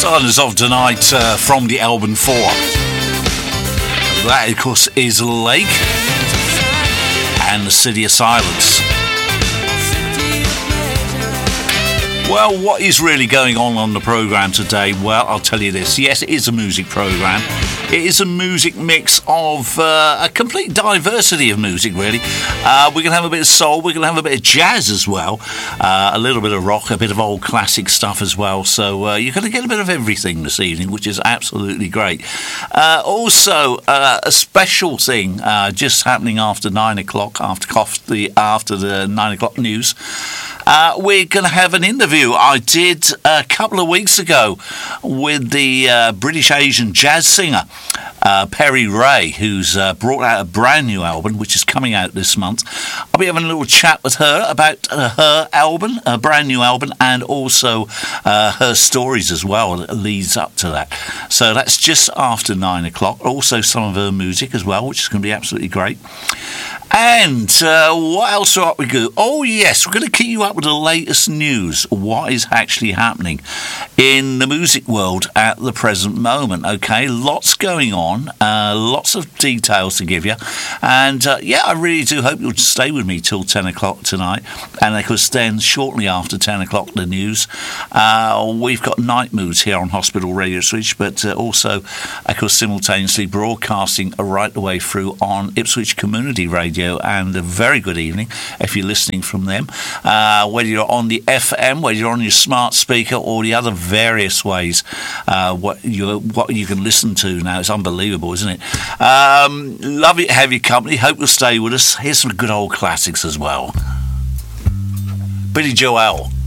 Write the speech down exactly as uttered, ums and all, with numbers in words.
Starting us off tonight uh, from the Album four. That, of course, is Lake and the City of Silence. Well, what is really going on on the programme today? Well, I'll tell you this. Yes, it is a music programme. It is a music mix of uh, a complete diversity of music, really. Uh, we're going to have a bit of soul. We're going to have a bit of jazz as well. Uh, a little bit of rock, a bit of old classic stuff as well. So uh, you're going to get a bit of everything this evening, which is absolutely great. Uh, also, uh, a special thing uh, just happening after nine o'clock, after the, after the nine o'clock news. Uh, we're going to have an interview I did a couple of weeks ago with the uh, British Asian jazz singer uh, Perry Ray, who's uh, brought out a brand new album which is coming out this month. I'll be having a little chat with her about uh, her album, a brand new album, and also uh, her stories as well that leads up to that. So that's just after nine o'clock. Also some of her music as well, which is going to be absolutely great. And uh, what else are we do? Oh, yes, we're going to keep you up with the latest news. What is actually happening in the music world at the present moment, okay? Lots going on, uh, lots of details to give you. And, uh, yeah, I really do hope you'll stay with me till ten o'clock tonight. And, of course, then shortly after ten o'clock, the news. Uh, we've got Night Moods here on Hospital Radio Switch, but uh, also, of course, simultaneously broadcasting right the way through on Ipswich Community Radio. And a very good evening if you're listening from them, uh, whether you're on the F M, whether you're on your smart speaker, or the other various ways uh, what you what you can listen to now. It's unbelievable, isn't it? Um, love it to have your company. Hope you'll stay with us. Here's some good old classics as well. Billy Joel.